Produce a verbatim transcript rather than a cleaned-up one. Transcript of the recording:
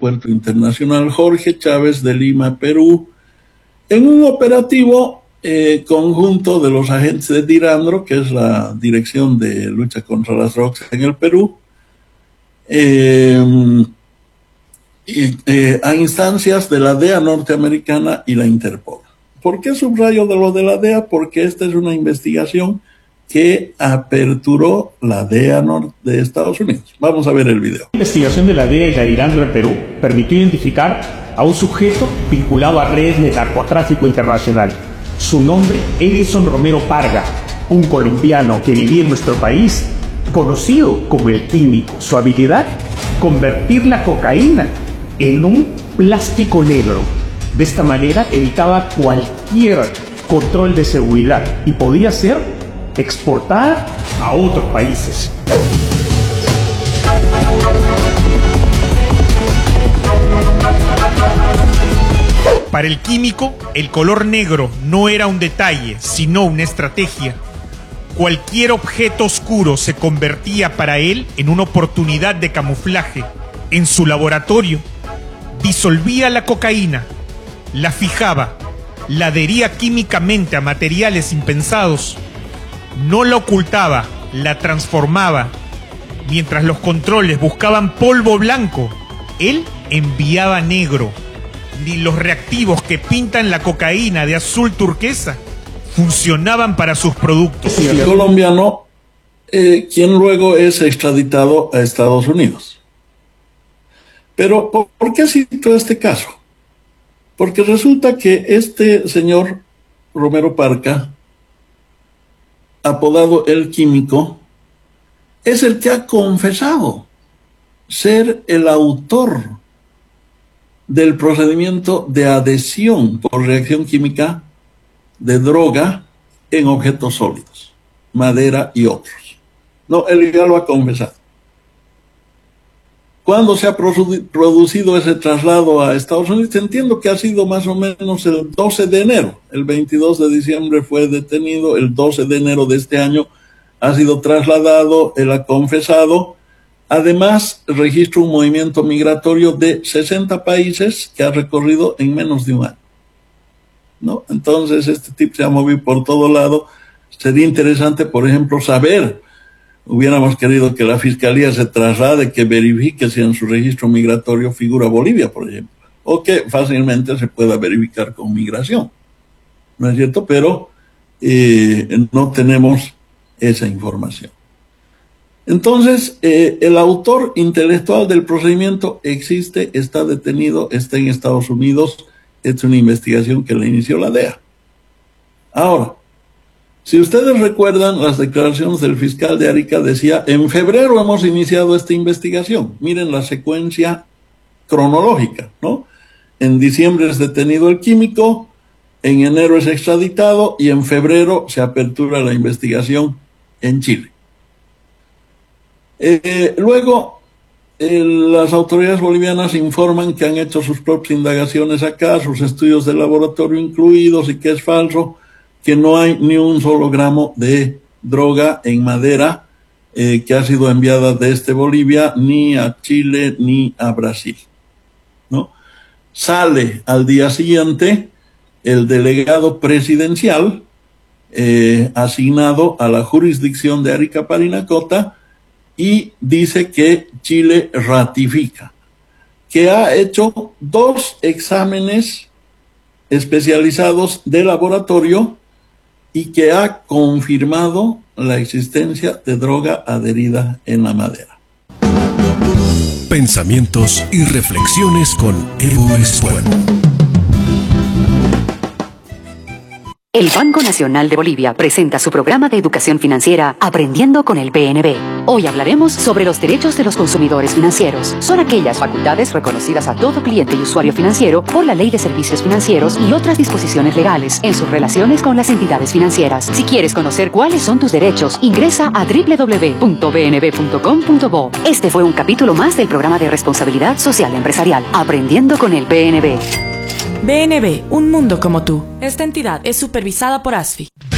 Aeropuerto Internacional Jorge Chávez de Lima, Perú, en un operativo eh, conjunto de los agentes de DIRANDRO, que es la Dirección de Lucha contra las Drogas en el Perú, eh, y, eh, a instancias de la D E A norteamericana y la Interpol. ¿Por qué subrayo de lo de la D E A? Porque esta es una investigación que aperturó la D E A de Estados Unidos. Vamos a ver el video. La investigación de la D E A y la DIRANDRO en Perú permitió identificar a un sujeto vinculado a redes de narcotráfico internacional. Su nombre, Edison Romero Parga, un colombiano que vivía en nuestro país, conocido como el químico. Su habilidad, convertir la cocaína en un plástico negro. De esta manera evitaba cualquier control de seguridad y podía ser exportada a otros países. Para el químico, el color negro no era un detalle, sino una estrategia. Cualquier objeto oscuro se convertía para él en una oportunidad de camuflaje. En su laboratorio, disolvía la cocaína, la fijaba, la adhería químicamente a materiales impensados, no la ocultaba, la transformaba. Mientras los controles buscaban polvo blanco, él enviaba negro. Ni los reactivos que pintan la cocaína de azul turquesa funcionaban para sus productos. El colombiano, eh, quien luego es extraditado a Estados Unidos. Pero, ¿por, ¿por qué cito este caso? Porque resulta que este señor Romero Parga, apodado El Químico, es el que ha confesado ser el autor del procedimiento de adhesión por reacción química de droga en objetos sólidos, madera y otros. No, él ya lo ha confesado. ¿Cuándo se ha producido ese traslado a Estados Unidos? Entiendo que ha sido más o menos el doce de enero. El veintidós de diciembre fue detenido, el doce de enero de este año ha sido trasladado, él ha confesado. Además, registra un movimiento migratorio de sesenta países que ha recorrido en menos de un año, ¿no? Entonces, este tipo se ha movido por todo lado. Sería interesante, por ejemplo, saber, hubiéramos querido que la Fiscalía se traslade, que verifique si en su registro migratorio figura Bolivia, por ejemplo, o que fácilmente se pueda verificar con migración, ¿no es cierto? Pero eh, no tenemos esa información. Entonces, eh, el autor intelectual del procedimiento existe, está detenido, está en Estados Unidos. Es una investigación que le inició la D E A. Ahora, si ustedes recuerdan las declaraciones del fiscal de Arica, decía, en febrero hemos iniciado esta investigación. Miren la secuencia cronológica, ¿no? En diciembre es detenido el químico, en enero es extraditado y en febrero se apertura la investigación en Chile. Eh, luego, eh, las autoridades bolivianas informan que han hecho sus propias indagaciones acá, sus estudios de laboratorio incluidos, y que es falso, que no hay ni un solo gramo de droga en madera eh, que ha sido enviada desde Bolivia, ni a Chile, ni a Brasil, ¿no? Sale al día siguiente el delegado presidencial eh, asignado a la jurisdicción de Arica Parinacota, y dice que Chile ratifica, que ha hecho dos exámenes especializados de laboratorio y que ha confirmado la existencia de droga adherida en la madera. Pensamientos y reflexiones con Evo Espuelo. El Banco Nacional de Bolivia presenta su programa de educación financiera Aprendiendo con el B N B. Hoy hablaremos sobre los derechos de los consumidores financieros. Son aquellas facultades reconocidas a todo cliente y usuario financiero por la Ley de Servicios Financieros y otras disposiciones legales en sus relaciones con las entidades financieras. Si quieres conocer cuáles son tus derechos, ingresa a doble u doble u doble u punto b n b punto com punto bo. Este fue un capítulo más del programa de responsabilidad social empresarial Aprendiendo con el B N B. B N B, un mundo como tú. Esta entidad es supervisada por A S F I.